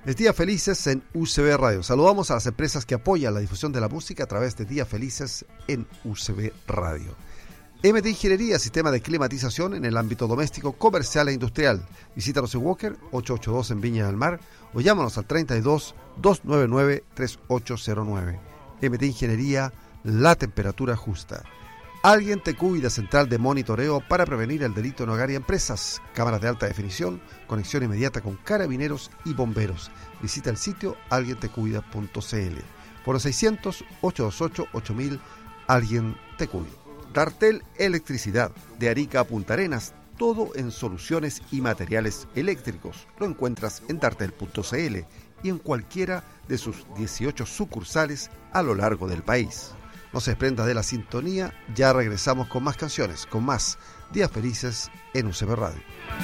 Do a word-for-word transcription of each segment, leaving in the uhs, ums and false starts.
Es Días Felices en U C B Radio. Saludamos a las empresas que apoyan la difusión de la música a través de Días Felices en U C B Radio. M T Ingeniería, sistema de climatización en el ámbito doméstico, comercial e industrial. Visítanos en Walker, ochocientos ochenta y dos en Viña del Mar, o llámanos al treinta y dos, doscientos noventa y nueve, treinta y ocho cero nueve. M T Ingeniería, la temperatura justa. Alguien Te Cuida, central de monitoreo para prevenir el delito en hogar y empresas. Cámaras de alta definición, conexión inmediata con carabineros y bomberos. Visita el sitio alguien te cuida punto c l. Por seiscientos, ochocientos veintiocho, ocho mil, Alguien Te Cuida. Dartel Electricidad, de Arica a Punta Arenas, todo en soluciones y materiales eléctricos. Lo encuentras en dartel punto c l y en cualquiera de sus dieciocho sucursales a lo largo del país. No se desprenda de la sintonía, ya regresamos con más canciones, con más Días Felices en U C B Radio.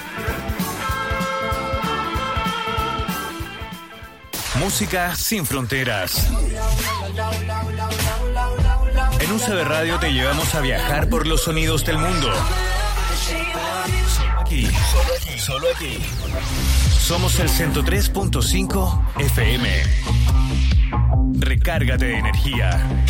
Música sin fronteras. En U C B Radio te llevamos a viajar por los sonidos del mundo. Aquí, solo aquí, solo aquí. Somos el ciento tres punto cinco F M. Recárgate de energía.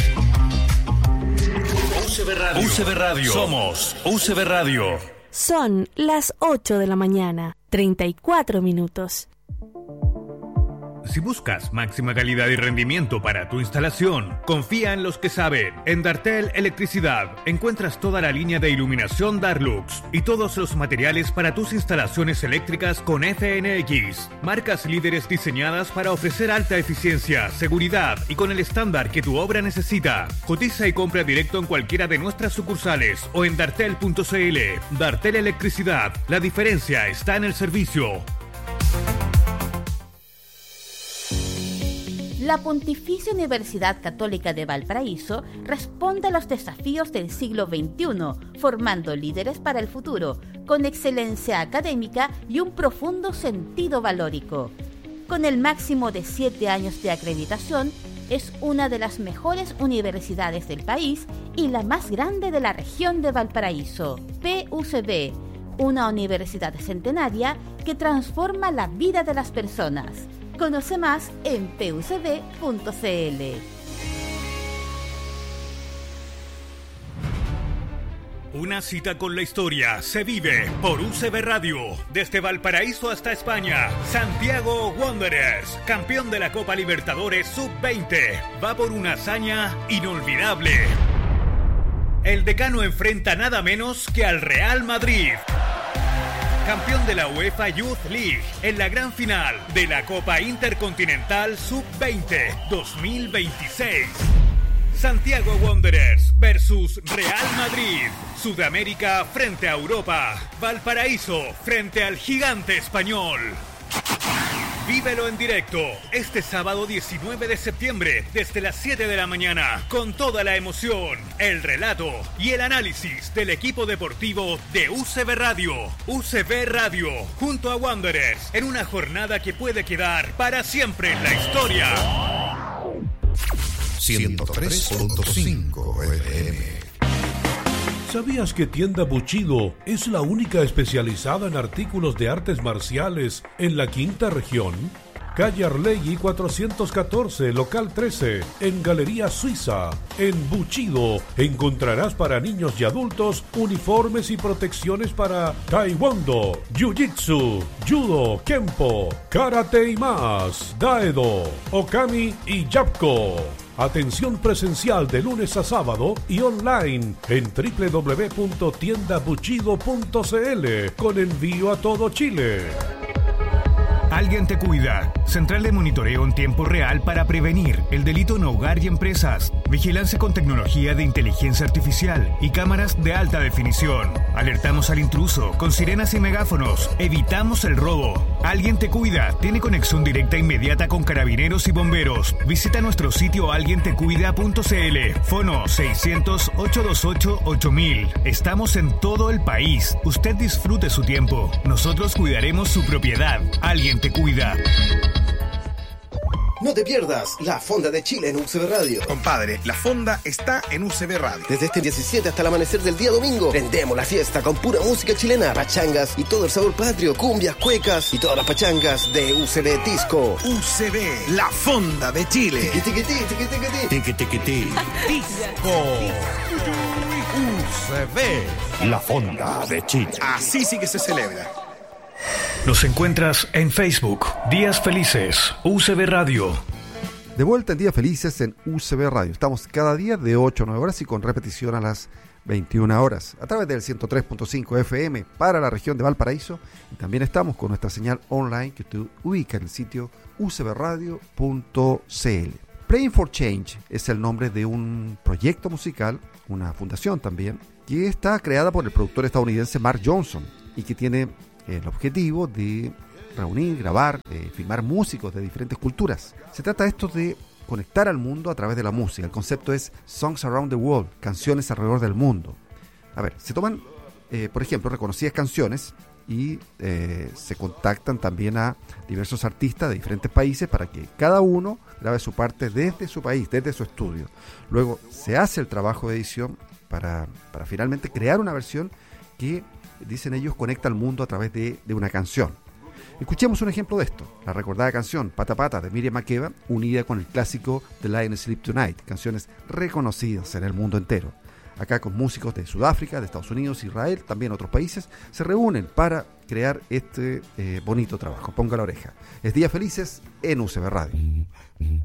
U C B Radio. U C B Radio. Somos U C B Radio. Son las ocho de la mañana, treinta y cuatro minutos. Si buscas máxima calidad y rendimiento para tu instalación, confía en los que saben. En Dartel Electricidad encuentras toda la línea de iluminación Darlux y todos los materiales para tus instalaciones eléctricas con F N X. Marcas líderes diseñadas para ofrecer alta eficiencia, seguridad y con el estándar que tu obra necesita. Cotiza y compra directo en cualquiera de nuestras sucursales o en dartel punto c l. Dartel Electricidad. La diferencia está en el servicio. La Pontificia Universidad Católica de Valparaíso responde a los desafíos del siglo veintiuno, formando líderes para el futuro, con excelencia académica y un profundo sentido valórico. Con el máximo de siete años de acreditación, es una de las mejores universidades del país y la más grande de la región de Valparaíso. P U C B, una universidad centenaria que transforma la vida de las personas. Conoce más en p u c b punto c l. Una cita con la historia se vive por U C B Radio. Desde Valparaíso hasta España, Santiago Wanderers, campeón de la Copa Libertadores sub veinte, va por una hazaña inolvidable. El decano enfrenta nada menos que al Real Madrid, campeón de la UEFA Youth League, en la gran final de la Copa Intercontinental sub veinte dos mil veintiséis. Santiago Wanderers versus Real Madrid. Sudamérica frente a Europa. Valparaíso frente al gigante español. Vívelo en directo este sábado diecinueve de septiembre desde las siete de la mañana con toda la emoción, el relato y el análisis del equipo deportivo de U C B Radio. U C B Radio junto a Wanderers en una jornada que puede quedar para siempre en la historia. ciento tres punto cinco F M. ¿Sabías que Tienda Bushido es la única especializada en artículos de artes marciales en la quinta región? Calle Arlegui cuatrocientos catorce, local trece, en Galería Suiza. En Bushido encontrarás para niños y adultos uniformes y protecciones para taekwondo, jiu-jitsu, judo, kempo, karate y más, daedo, okami y yapko. Atención presencial de lunes a sábado y online en doble u doble u doble u punto tienda bushido punto c l con envío a todo Chile. Alguien Te Cuida, central de monitoreo en tiempo real para prevenir el delito en hogar y empresas, vigilancia con tecnología de inteligencia artificial y cámaras de alta definición. Alertamos al intruso con sirenas y megáfonos, evitamos el robo. Alguien Te Cuida tiene conexión directa e inmediata con carabineros y bomberos. Visita nuestro sitio alguien te cuida punto c l, fono seiscientos, ochocientos veintiocho, ocho mil. Estamos en todo el país. Usted disfrute su tiempo. Nosotros cuidaremos su propiedad. Alguien Te Cuida. No te pierdas la Fonda de Chile en U C B Radio. Compadre, la Fonda está en U C B Radio. Desde este diecisiete hasta el amanecer del día domingo, prendemos la fiesta con pura música chilena, pachangas y todo el sabor patrio, cumbias, cuecas y todas las pachangas de U C B Disco. U C B, la Fonda de Chile. Tiqui, tiqui, tiqui, tiqui, tiqui. Tiqui, tiqui, tiqui. Disco. U C B, la Fonda de Chile. Así sí que se celebra. Nos encuentras en Facebook, Días Felices, U C B Radio. De vuelta en Días Felices en U C B Radio. Estamos cada día de ocho a nueve horas y con repetición a las veintiuna horas a través del ciento tres punto cinco F M para la región de Valparaíso, y también estamos con nuestra señal online que usted ubica en el sitio u c b radio punto c l. Praying for Change es el nombre de un proyecto musical, una fundación también, que está creada por el productor estadounidense Mark Johnson y que tiene el objetivo de reunir, grabar, de filmar músicos de diferentes culturas. Se trata esto de conectar al mundo a través de la música. El concepto es Songs Around the World, canciones alrededor del mundo. A ver, se toman, eh, por ejemplo, reconocidas canciones y eh, se contactan también a diversos artistas de diferentes países para que cada uno grabe su parte desde su país, desde su estudio. Luego se hace el trabajo de edición para, para finalmente crear una versión que, dicen ellos, conecta al mundo a través de, de una canción. Escuchemos un ejemplo de esto, la recordada canción Pata Pata de Miriam Makeba, unida con el clásico The Lion Sleep Tonight, canciones reconocidas en el mundo entero. Acá con músicos de Sudáfrica, de Estados Unidos, Israel, también otros países, se reúnen para crear este eh, bonito trabajo. Ponga la oreja. Es Días Felices en U C B Radio.